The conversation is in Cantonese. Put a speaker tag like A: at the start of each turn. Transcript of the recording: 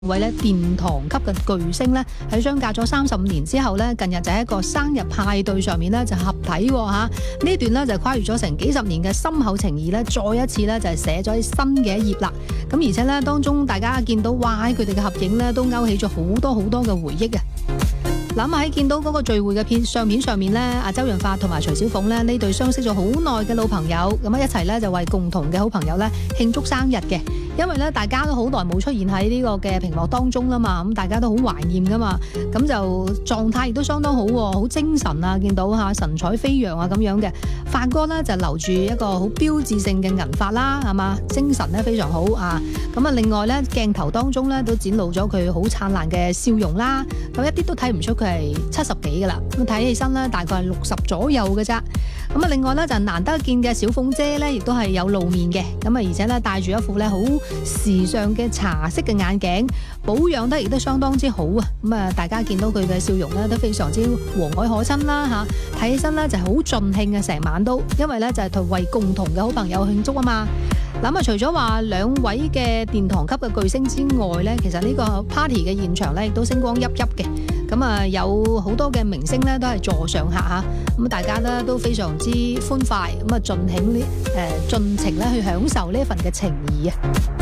A: 位咧殿堂級嘅巨星咧，喺相隔咗35年之後咧，近日就喺一個生日派對上面咧就合體嚇，呢段咧就跨越咗成幾十年嘅深厚情誼咧，再一次咧就係寫咗新嘅一頁啦。咁而且咧當中大家見到哇，佢哋嘅合影咧都勾起咗好多嘅回憶嘅。諗喺見到嗰個聚會嘅相片上面咧，阿周潤發同埋徐小鳳咧呢對相識咗好耐嘅老朋友，咁一齊咧就為共同嘅好朋友咧慶祝生日嘅。因為咧大家都好耐冇出現喺呢個嘅屏幕當中啦嘛，咁大家都好懷念噶嘛，咁就狀態亦都相當好喎，好精神啊，見到嚇神采飛揚啊咁樣嘅。發哥咧就留住一個好標誌性嘅銀髮啦，係嘛，精神咧非常好啊。咁啊另外咧鏡頭當中咧都展露咗佢好燦爛嘅笑容啦，咁一啲都睇唔出佢係70幾噶啦，咁睇起身咧大概係60左右嘅啫。咁啊另外咧就難得見嘅小鳳姐咧亦都係有露面嘅，咁啊而且咧戴住一副咧好時尚嘅茶色嘅眼鏡，保養得亦都相當之好啊！咁啊，大家見到佢嘅笑容咧都非常之和藹可親啦嚇，睇起身咧就係好盡興嘅，成晚都，因為咧就係同為共同嘅好朋友慶祝啊嘛。咁啊，除咗話兩位嘅殿堂級嘅巨星之外咧，其實呢個 party 嘅現場咧亦都星光熠熠嘅。咁啊，有好多嘅明星咧都係座上客嚇，咁大家咧都非常之歡快，咁啊盡情咧去享受呢一份嘅情誼啊！